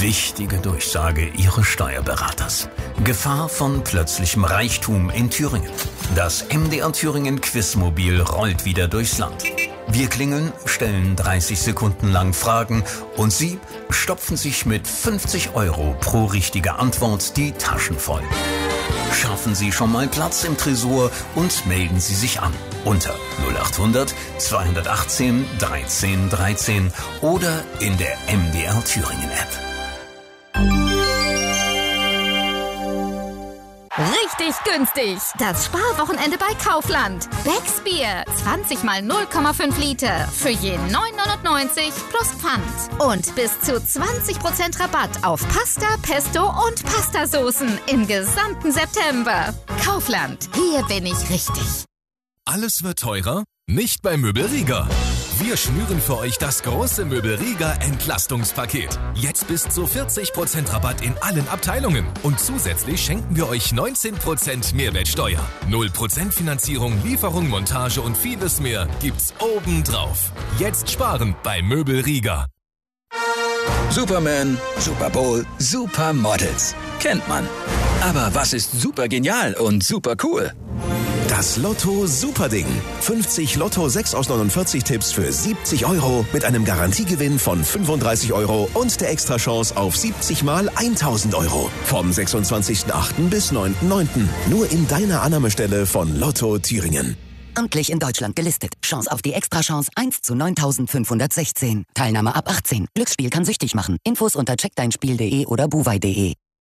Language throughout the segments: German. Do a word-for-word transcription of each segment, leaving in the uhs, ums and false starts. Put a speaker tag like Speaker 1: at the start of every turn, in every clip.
Speaker 1: Wichtige Durchsage Ihres Steuerberaters. Gefahr von plötzlichem Reichtum in Thüringen. Das M D R Thüringen Quizmobil rollt wieder durchs Land. Wir klingeln, stellen dreißig Sekunden lang Fragen und Sie stopfen sich mit fünfzig Euro pro richtige Antwort die Taschen voll. Schaffen Sie schon mal Platz im Tresor und melden Sie sich an unter null acht hundert zweihundertachtzehn dreizehn dreizehn oder in der M D R Thüringen App.
Speaker 2: Richtig günstig. Das Sparwochenende bei Kaufland. Becks Bier. zwanzig mal null Komma fünf Liter. Für je neun neunundneunzig plus Pfand. Und bis zu zwanzig Prozent Rabatt auf Pasta, Pesto und Pastasoßen im gesamten September. Kaufland. Hier bin ich richtig.
Speaker 3: Alles wird teurer? Nicht bei Möbel Rieger. Wir schnüren für euch das große Möbel Rieger Entlastungspaket. Jetzt bis zu vierzig Prozent Rabatt in allen Abteilungen. Und zusätzlich schenken wir euch neunzehn Prozent Mehrwertsteuer. null Prozent Finanzierung, Lieferung, Montage und vieles mehr gibt's obendrauf. Jetzt sparen bei Möbel Rieger.
Speaker 4: Superman, Super Bowl, Supermodels. Kennt man. Aber was ist super genial und super cool?
Speaker 5: Das Lotto Superding. fünfzig Lotto sechs aus neunundvierzig Tipps für siebzig Euro mit einem Garantiegewinn von fünfunddreißig Euro und der Extrachance auf siebzig mal tausend Euro. Vom sechsundzwanzigsten achten bis neunten neunten Nur in deiner Annahmestelle von Lotto Thüringen.
Speaker 6: Amtlich in Deutschland gelistet. Chance auf die Extrachance eins zu neuntausendfünfhundertsechzehn. Teilnahme ab achtzehn. Glücksspiel kann süchtig machen. Infos unter checkdeinspiel punkt de oder buwei punkt de.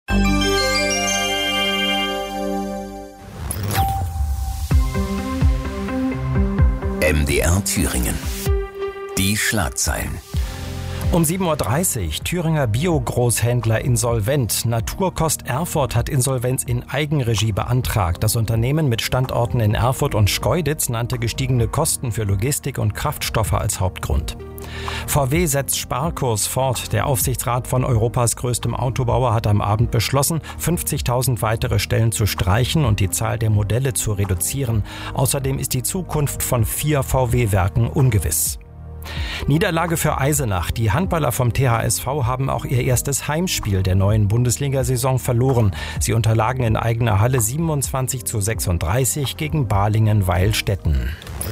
Speaker 1: M D R Thüringen. Die Schlagzeilen.
Speaker 7: Um sieben Uhr dreißig, Thüringer Bio-Großhändler insolvent. Naturkost Erfurt hat Insolvenz in Eigenregie beantragt. Das Unternehmen mit Standorten in Erfurt und Schkeuditz nannte gestiegene Kosten für Logistik und Kraftstoffe als Hauptgrund. V W setzt Sparkurs fort. Der Aufsichtsrat von Europas größtem Autobauer hat am Abend beschlossen, fünfzigtausend weitere Stellen zu streichen und die Zahl der Modelle zu reduzieren. Außerdem ist die Zukunft von vier V W-Werken ungewiss. Niederlage für Eisenach. Die Handballer vom T H S V haben auch ihr erstes Heimspiel der neuen Bundesliga-Saison verloren. Sie unterlagen in eigener Halle siebenundzwanzig zu sechsunddreißig gegen Balingen-Weilstätten.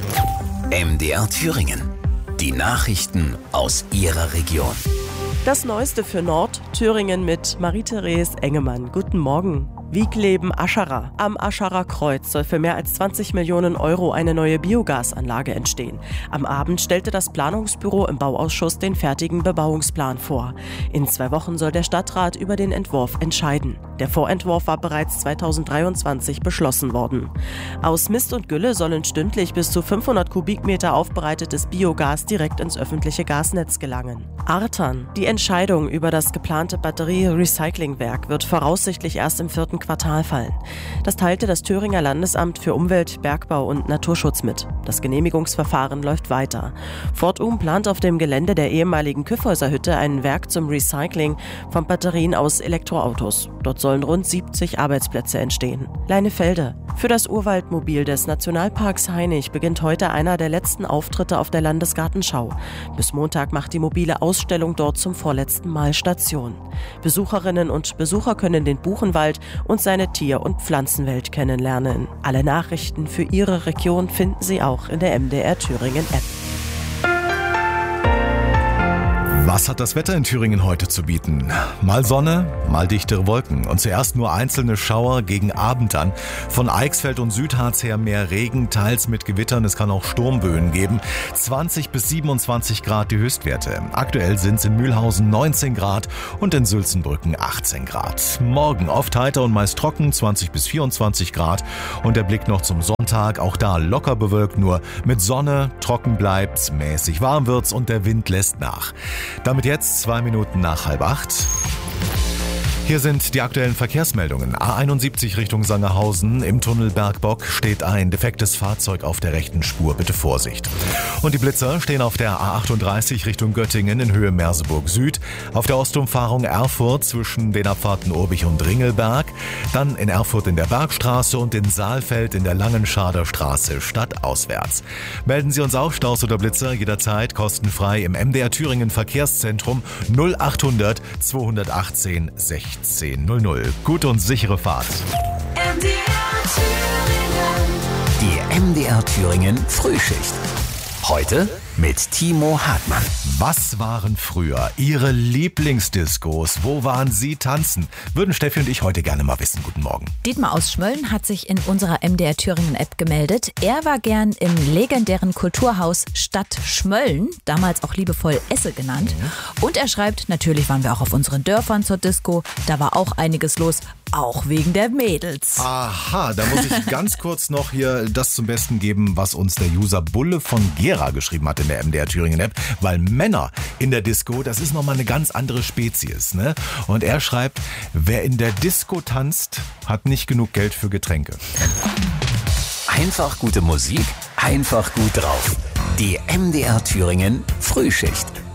Speaker 1: M D R Thüringen. Die Nachrichten aus Ihrer Region.
Speaker 8: Das Neueste für Nord-Thüringen mit Marie-Therese Engemann. Guten Morgen. Wiegleben Aschara. Am Ascherer Kreuz soll für mehr als zwanzig Millionen Euro eine neue Biogasanlage entstehen. Am Abend stellte das Planungsbüro im Bauausschuss den fertigen Bebauungsplan vor. In zwei Wochen soll der Stadtrat über den Entwurf entscheiden. Der Vorentwurf war bereits zweitausenddreiundzwanzig beschlossen worden. Aus Mist und Gülle sollen stündlich bis zu fünfhundert Kubikmeter aufbereitetes Biogas direkt ins öffentliche Gasnetz gelangen. Artern. Die Entscheidung über das geplante Batterie-Recyclingwerk wird voraussichtlich erst im vierten Quartal fallen. Das teilte das Thüringer Landesamt für Umwelt, Bergbau und Naturschutz mit. Das Genehmigungsverfahren läuft weiter. Fortum plant auf dem Gelände der ehemaligen Kyffhäuser-Hütte ein Werk zum Recycling von Batterien aus Elektroautos. Dort sollen rund siebzig Arbeitsplätze entstehen. Leinefelde. Für das Urwaldmobil des Nationalparks Hainich beginnt heute einer der letzten Auftritte auf der Landesgartenschau. Bis Montag macht die mobile Ausstellung dort zum vorletzten Mal Station. Besucherinnen und Besucher können den Buchenwald und seine Tier- und Pflanzenwelt kennenlernen. Alle Nachrichten für Ihre Region finden Sie auch in der M D R Thüringen App.
Speaker 9: Was hat das Wetter in Thüringen heute zu bieten? Mal Sonne, mal dichtere Wolken und zuerst nur einzelne Schauer gegen Abend an. Von Eichsfeld und Südharz her mehr Regen, teils mit Gewittern. Es kann auch Sturmböen geben. zwanzig bis siebenundzwanzig Grad die Höchstwerte. Aktuell sind es in Mühlhausen neunzehn Grad und in Sülzenbrücken achtzehn Grad. Morgen oft heiter und meist trocken, zwanzig bis vierundzwanzig Grad. Und der Blick noch zum Sonntag, auch da locker bewölkt, nur mit Sonne, trocken bleibt's, mäßig warm wird's und der Wind lässt nach. Damit jetzt zwei Minuten nach halb acht. Hier sind die aktuellen Verkehrsmeldungen. A einundsiebzig Richtung Sangerhausen. Im Tunnel Bergbock steht ein defektes Fahrzeug auf der rechten Spur. Bitte Vorsicht. Und die Blitzer stehen auf der A achtunddreißig Richtung Göttingen in Höhe Merseburg Süd. Auf der Ostumfahrung Erfurt zwischen den Abfahrten Urbich und Ringelberg. Dann in Erfurt in der Bergstraße und in Saalfeld in der Langenscharder Straße stadtauswärts. Melden Sie uns auch Staus oder Blitzer jederzeit kostenfrei im M D R Thüringen Verkehrszentrum null achthundert zweihundertachtzehn sechzehn null null. Gute und sichere Fahrt.
Speaker 1: M D R Thüringen. Die M D R Thüringen Frühschicht. Heute mit Timo Hartmann.
Speaker 9: Was waren früher Ihre Lieblingsdiscos? Wo waren Sie tanzen? Würden Steffi und ich heute gerne mal wissen. Guten Morgen.
Speaker 10: Dietmar aus Schmölln hat sich in unserer M D R Thüringen-App gemeldet. Er war gern im legendären Kulturhaus Stadt Schmölln, damals auch liebevoll Esse genannt. Mhm. Und er schreibt, natürlich waren wir auch auf unseren Dörfern zur Disco. Da war auch einiges los, auch wegen der Mädels.
Speaker 9: Aha, da muss ich ganz kurz noch hier das zum Besten geben, was uns der User Bulle von Gera geschrieben hat in der M D R Thüringen-App, weil Männer in der Disco, das ist nochmal eine ganz andere Spezies, ne? Und er schreibt, wer in der Disco tanzt, hat nicht genug Geld für Getränke.
Speaker 1: Einfach gute Musik, einfach gut drauf. Die M D R Thüringen Frühschicht.